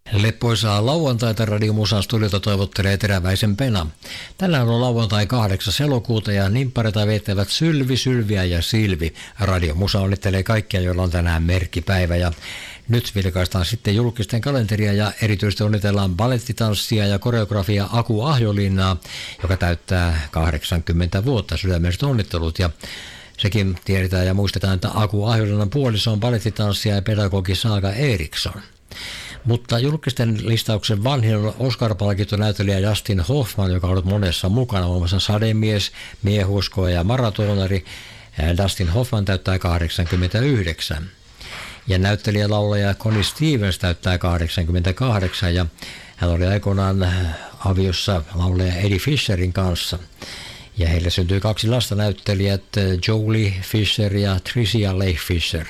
Leppoisaa lauantaita Radio Musan studiota toivottelee Teräväisen Pena. Tänään on lauantai 8. elokuuta ja nimppareita viettävät Sylvi, Sylviä ja Silvi. Radio Musa onnittelee kaikkia, joilla on tänään merkkipäivä. Ja nyt vilkaistaan sitten julkisten kalenteria ja erityisesti onnitellaan balettitanssia ja koreografia Aku Ahjolinnaa, joka täyttää 80 vuotta. Sydämelliset onnittelut. Ja sekin tiedetään ja muistetaan, että Aku Ahjolinnan puoliso on balettitanssija ja pedagogi Saaga Eriksson. Mutta julkisten listauksen vanhin on Oscar-palkittu näyttelijä Dustin Hoffman, joka on ollut monessa mukana, muun muassa Sademies, Miehuskoja ja maratonari. Dustin Hoffman täyttää 89. Ja näyttelijä-laulaja Connie Stevens täyttää 88 ja hän oli aikoinaan aviossa laulaja Eddie Fisherin kanssa. Ja heille syntyi 2 lasta, näyttelijät Jolie Fisher ja Tricia Leigh Fisher.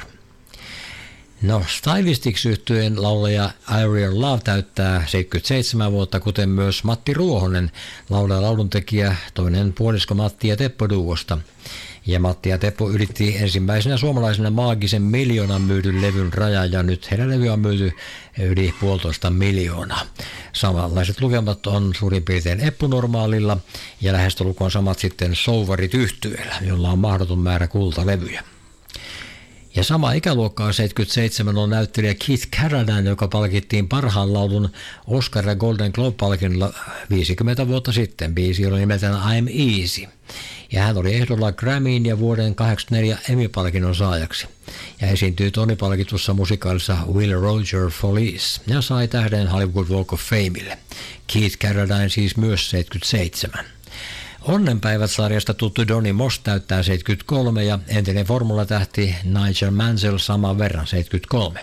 No, Stylistics-yhtyeen laulaja Ariel Love täyttää 77 vuotta, kuten myös Matti Ruohonen, laulaja lauluntekijä, toinen puolisko Matti ja Teppo duosta. Ja Matti ja Teppo ylitti ensimmäisenä suomalaisena maagisen 1 miljoonan myydyn levyn rajan ja nyt heidän levy on myyty yli 1,5 miljoonaa. Samanlaiset lukemat on suurin piirtein Eppu-normaalilla ja lähestulkoon samat sitten Souvarit -yhtyeellä, jolla on mahdoton määrä kultalevyjä. Ja sama ikäluokkaa 77 on näyttelijä Keith Carradine, joka palkittiin parhaan laulun Oscar- ja Golden Globe-palkinnolla 50 vuotta sitten. Biisi oli nimeltään I'm Easy. Ja hän oli ehdolla Grammyin ja vuoden 1984 Emmy-palkinnon saajaksi. Ja esiintyi Tony-palkitussa musikaalissa Will Roger Follies ja sai tähden Hollywood Walk of Famelle. Keith Carradine siis myös 77. Onnenpäivät-sarjasta tuttu Donnie Moss täyttää 73 ja entinen formulatähti Nigel Mansell saman verran 73.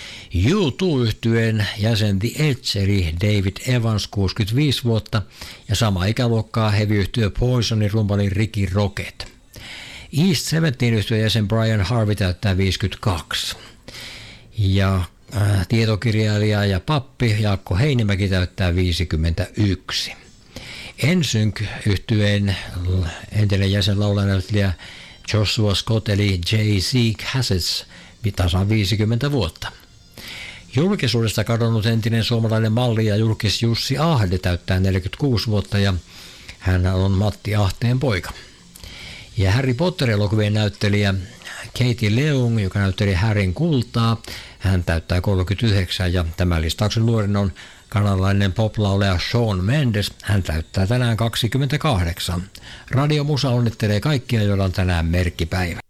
U2-yhtyeen jäsen The Edge eli David Evans 65 vuotta ja sama ikäluokkaa heavy-yhtyö Poisonin rumpali Ricky Rocket. East Seventeen-yhtyeen jäsen Brian Harvey täyttää 52. Ja tietokirjailija ja pappi Jaakko Heinimäki täyttää 51. NSYNC-yhtyeen entinen jäsen laulajanäyttelijä Joshua Scott eli J.C. Cassets tasan 50 vuotta. Julkisuudesta kadonnut entinen suomalainen malli ja julkis Jussi Ahde täyttää 46 vuotta ja hän on Matti Ahteen poika. Ja Harry Potter-elokuvien näyttelijä Katie Leung, joka näytteli Harryn kultaa, hän täyttää 39 ja tämän listauksen nuorin on kanadalainen pop-laulaja Shawn Mendes, hän täyttää tänään 28. Radio Musa onnittelee kaikkia, joilla on tänään merkkipäivä.